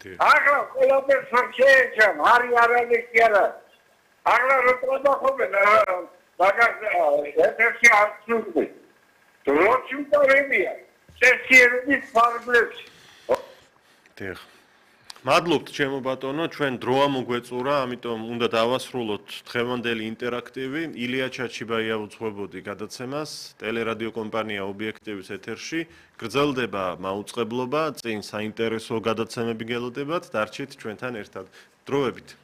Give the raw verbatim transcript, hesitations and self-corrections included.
Agla ყველაფერს შეეჩან, არი არალი კი არა. Agla რო ტრაბახობენ, მაგას ეთერში არ ცნობი. როჩუტარებია, წესიერების ფარგლებში. დიახ. მადლობთ ჩემო ბატონო, ჩვენ დრო ამოგვეწურა, ამიტომ უნდა დავასრულოთ დღევანდელი ინტერაქტივი. ილია ჩაჩიბაია უძღვებოდი გადაცემას, ტელერადიო კომპანია ობიექტივის ეთერში. გრძელდება მაუწყებლობა, წინ საინტერესო გადაცემები გელოდებათ, დარჩით ჩვენთან ერთად. დროებით.